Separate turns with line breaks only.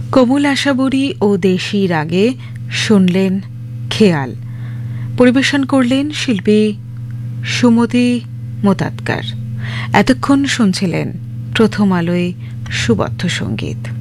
কমল আশাবরী ও দেশি রাগে শুনলেন খেয়াল। পরিবেশন করলেন শিল্পী সুমতি মোতাতকার। এতক্ষণ শুনছিলেন প্রথম আলোয় সুবদ্ধ সঙ্গীত।